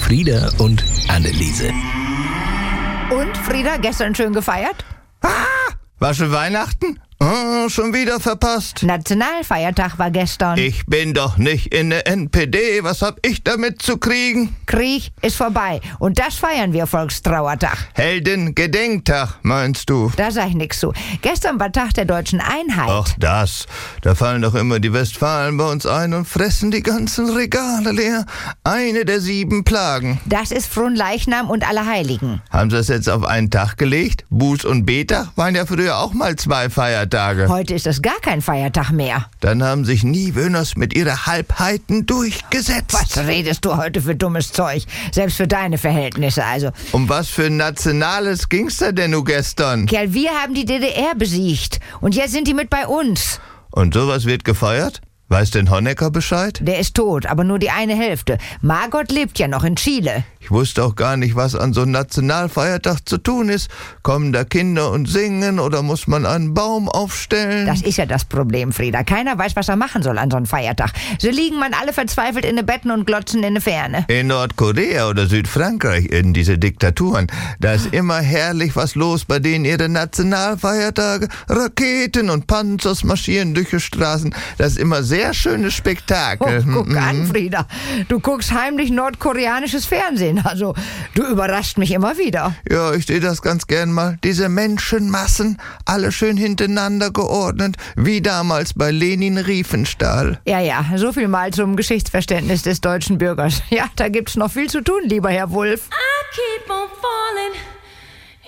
Frieda und Anneliese. Und, Frieda, gestern schön gefeiert? War schon Weihnachten? Oh, schon wieder verpasst. Nationalfeiertag war gestern. Ich bin doch nicht in der NPD. Was hab ich damit zu kriegen? Krieg ist vorbei. Und das feiern wir Volkstrauertag. Heldengedenktag, meinst du? Da sag ich nix zu. Gestern war Tag der deutschen Einheit. Ach das, da fallen doch immer die Westfalen bei uns ein und fressen die ganzen Regale leer. Eine der 7 Plagen. Das ist Fronleichnam und Allerheiligen. Haben sie das jetzt auf einen Tag gelegt? Buß- und Betag waren ja früher auch mal 2 Feiertage. Heute ist es gar kein Feiertag mehr. Dann haben sich Niewöhners mit ihrer Halbheiten durchgesetzt. Was redest du heute für dummes Zeug? Selbst für deine Verhältnisse, also. Um was für ein Nationales ging's da denn nun gestern? Kerl, wir haben die DDR besiegt. Und jetzt sind die mit bei uns. Und sowas wird gefeiert? Weiß denn Honecker Bescheid? Der ist tot, aber nur die eine Hälfte. Margot lebt ja noch in Chile. Ich wusste auch gar nicht, was an so einem Nationalfeiertag zu tun ist. Kommen da Kinder und singen oder muss man einen Baum aufstellen? Das ist ja das Problem, Frieda. Keiner weiß, was er machen soll an so einem Feiertag. So liegen man alle verzweifelt in den Betten und glotzen in die Ferne. In Nordkorea oder Südfrankreich, in diese Diktaturen, da ist immer herrlich was los bei denen ihre Nationalfeiertage. Raketen und Panzers marschieren durch die Straßen. Das ist immer sehr schönes Spektakel. Oh, guck an, Frieda. Du guckst heimlich nordkoreanisches Fernsehen. Also, du überraschst mich immer wieder. Ja, ich sehe das ganz gern mal. Diese Menschenmassen, alle schön hintereinander geordnet, wie damals bei Lenin Riefenstahl. Ja, so viel mal zum Geschichtsverständnis des deutschen Bürgers. Ja, da gibt's noch viel zu tun, lieber Herr Wulff. I keep on falling.